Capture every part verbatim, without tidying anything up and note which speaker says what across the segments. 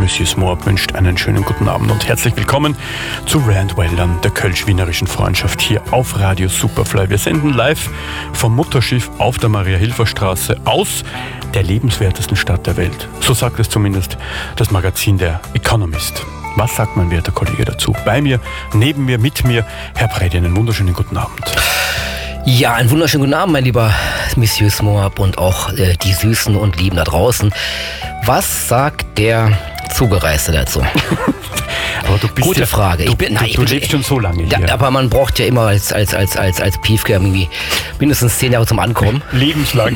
Speaker 1: Monsieur Smorp wünscht einen schönen guten Abend und herzlich willkommen zu Randwellern, der kölsch-wienerischen Freundschaft hier auf Radio Superfly. Wir senden live vom Mutterschiff auf der Maria-Hilfer-Straße aus der lebenswertesten Stadt der Welt. So sagt es zumindest das Magazin der Economist. Was sagt mein werter Kollege dazu? Bei mir, neben mir, mit mir, Herr Bredi, einen wunderschönen guten Abend.
Speaker 2: Ja, einen wunderschönen guten Abend, mein lieber Monsieur Smorp und auch äh, die Süßen und Lieben da draußen. Was sagt der Zugereiste dazu?
Speaker 1: Aber du bist
Speaker 2: Gute
Speaker 1: ja,
Speaker 2: Frage.
Speaker 1: Du,
Speaker 2: ich bin,
Speaker 1: du,
Speaker 2: nein, ich
Speaker 1: du
Speaker 2: bin,
Speaker 1: lebst schon so lange hier.
Speaker 2: Ja, aber man braucht ja immer als, als, als, als, als Piefke irgendwie mindestens zehn Jahre zum Ankommen.
Speaker 1: Lebenslang.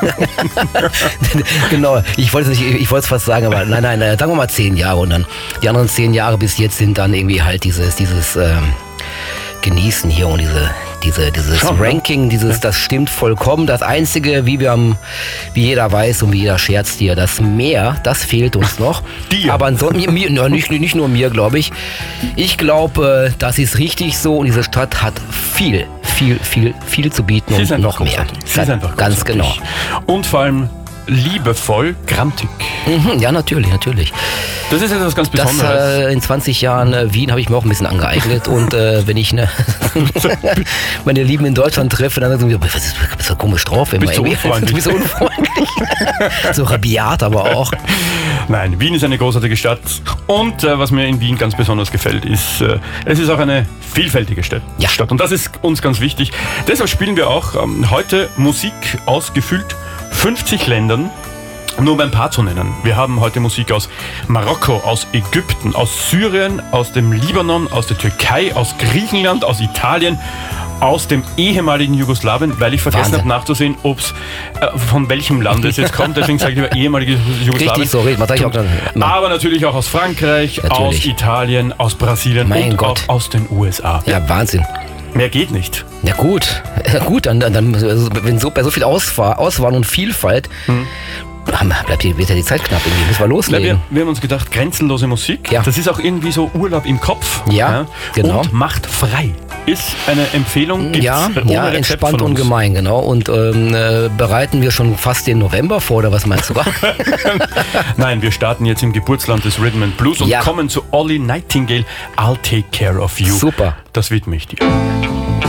Speaker 2: Genau, ich wollte es nicht, ich wollte es fast sagen, aber nein, nein, nein, sagen wir mal zehn Jahre und dann die anderen zehn Jahre bis jetzt sind dann irgendwie halt dieses, dieses ähm, Genießen hier und diese, diese, dieses
Speaker 1: Schon,
Speaker 2: Ranking, dieses, das stimmt vollkommen. Das Einzige, wie wir am, wie jeder weiß und wie jeder scherzt hier, das Meer, das fehlt uns noch.
Speaker 1: Dir.
Speaker 2: Aber ansonsten, mir, mir, nicht, nicht nur mir, glaube ich. Ich glaube, das ist richtig so und diese Stadt hat viel, viel, viel, viel zu bieten
Speaker 1: Sie
Speaker 2: und
Speaker 1: ist
Speaker 2: noch mehr.
Speaker 1: Sie ist einfach
Speaker 2: Ganz
Speaker 1: großartig.
Speaker 2: genau.
Speaker 1: Und vor allem liebevoll, grantig.
Speaker 2: Mhm, ja, natürlich, natürlich.
Speaker 1: Das ist etwas ganz
Speaker 2: Das
Speaker 1: Besonderes.
Speaker 2: äh, in zwanzig Jahren äh, Wien habe ich mir auch ein bisschen angeeignet und äh, wenn ich ne, meine Lieben in Deutschland treffe, dann sagen sie, bist du bist du komisch drauf, wenn
Speaker 1: Bist
Speaker 2: man
Speaker 1: du
Speaker 2: irgendwie-
Speaker 1: unfreundlich.
Speaker 2: du bist so unfreundlich. So rabiat aber auch.
Speaker 1: Nein, Wien ist eine großartige Stadt und äh, was mir in Wien ganz besonders gefällt, ist, äh, es ist auch eine vielfältige Stadt.
Speaker 2: Ja.
Speaker 1: Stadt. Und das ist uns ganz wichtig. Deshalb spielen wir auch ähm, heute Musik aus gefühlt fünfzig Ländern. Nur um ein paar zu nennen. Wir haben heute Musik aus Marokko, aus Ägypten, aus Syrien, aus dem Libanon, aus der Türkei, aus Griechenland, aus Italien, aus dem ehemaligen Jugoslawien, weil ich vergessen
Speaker 2: Wahnsinn.
Speaker 1: habe nachzusehen, ob's äh, von welchem Land es jetzt kommt. Deswegen sage ich lieber ehemaliges Jugoslawien.
Speaker 2: Richtig, so red, was sag ich auch dann?
Speaker 1: Aber natürlich auch aus Frankreich,
Speaker 2: Natürlich.
Speaker 1: aus Italien, aus Brasilien
Speaker 2: Mein
Speaker 1: und
Speaker 2: Gott.
Speaker 1: auch aus den U S A.
Speaker 2: Ja, Wahnsinn.
Speaker 1: Mehr geht nicht.
Speaker 2: Ja gut, ja, gut, dann, dann, dann also, wenn so bei so viel Auswahl, Auswahl und Vielfalt
Speaker 1: Hm.
Speaker 2: haben- bleibt die, wird ja die Zeit knapp irgendwie. Müssen wir
Speaker 1: Na,
Speaker 2: loslegen.
Speaker 1: wir, wir haben uns gedacht, grenzenlose Musik,
Speaker 2: Ja.
Speaker 1: das ist auch irgendwie so Urlaub im Kopf.
Speaker 2: Ja, genau.
Speaker 1: Und macht frei. Ist eine Empfehlung, gibt's
Speaker 2: Ja,
Speaker 1: ohne
Speaker 2: ja,
Speaker 1: Rezept
Speaker 2: entspannt
Speaker 1: von
Speaker 2: und
Speaker 1: uns.
Speaker 2: gemein, genau. Und ähm, äh, bereiten wir schon fast den November vor, oder was meinst du?
Speaker 1: Nein, wir starten jetzt im Geburtsland des Rhythm and Blues und
Speaker 2: Ja.
Speaker 1: kommen zu Ollie Nightingale, I'll Take Care of You.
Speaker 2: Super.
Speaker 1: Das widme ich dir.